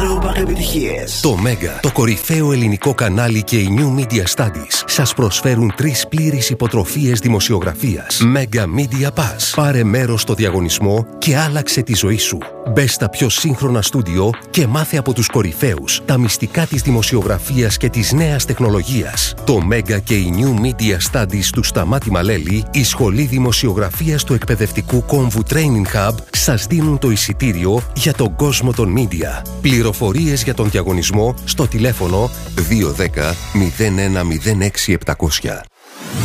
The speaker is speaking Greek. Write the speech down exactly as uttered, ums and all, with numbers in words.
Global επιτυχίες. Το Μέγκα, το κορυφαίο ελληνικό κανάλι και η New Media Studies σας προσφέρουν τρεις πλήρεις υποτροφίες δημοσιογραφίας. Mega Media Pass. Πάρε μέρος στο διαγωνισμό και άλλαξε τη ζωή σου. Μπες στα πιο σύγχρονα στούντιο και μάθε από τους κορυφαίους τα μυστικά της δημοσιογραφίας και της νέας τεχνολογίας. Το Μέγκα και η New Media Studies του Σταμάτη Μαλέλη, η Σχολή Δημοσιογραφίας του Εκπαιδευτικού Κόμβου Training Hub, σας δίνουν το εισιτήριο για τον κόσμο των media. Πληροφορίες για τον διαγωνισμό στο τηλέφωνο δύο ένα μηδέν μηδέν ένα μηδέν έξι επτακόσια.